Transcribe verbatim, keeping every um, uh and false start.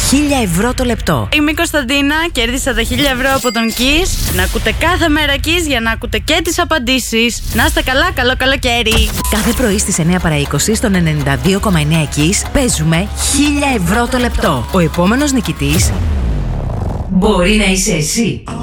χίλια ευρώ το λεπτό. Είμαι η Κωνσταντίνα, κέρδισα τα χίλια ευρώ από τον Kiss. Να ακούτε κάθε μέρα Kiss για να ακούτε και τις απαντήσεις. Να είστε καλά, καλό καλοκαίρι. Κάθε πρωί στις εννιά παρά είκοσι στον ενενήντα δύο κόμμα εννιά Kiss παίζουμε χίλια ευρώ το λεπτό. Ο επόμενος νικητής μπορεί να είσαι εσύ.